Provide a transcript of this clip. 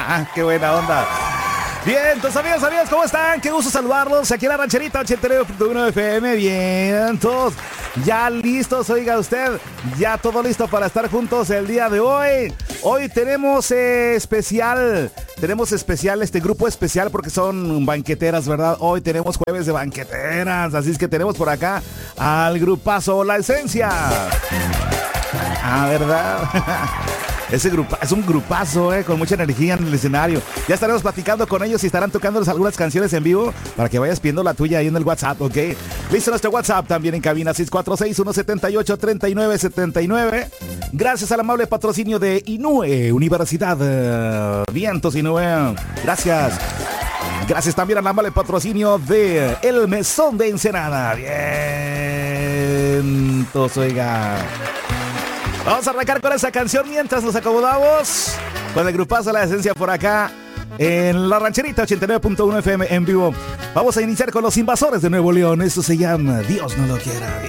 ¡Qué buena onda! Bien, tus amigos, ¿cómo están? Qué gusto saludarlos aquí en la Rancherita 89.1 FM. Bien, todos ya listos, oiga usted, ya todo listo para estar juntos el día de hoy. Hoy tenemos especial, grupo especial porque son banqueteras, ¿verdad? Hoy tenemos jueves de banqueteras, así es que tenemos por acá al grupazo La Esencia. ¿Verdad? Ese grupo es un grupazo, con mucha energía en el escenario. Ya estaremos platicando con ellos y estarán tocándoles algunas canciones en vivo para que vayas pidiendo la tuya ahí en el WhatsApp, ¿ok? Listo, nuestro WhatsApp también en cabina 646-178-3979. Gracias al amable patrocinio de Inúe Universidad. Vientos Inúe. Gracias. Gracias también al amable patrocinio de El Mesón de Ensenada. Vientos, oiga. Vamos a arrancar con esa canción mientras nos acomodamos con el grupazo La Esencia por acá en la Rancherita 89.1 FM en vivo. Vamos a iniciar con Los Invasores de Nuevo León. Esto se llama Dios no lo quiera.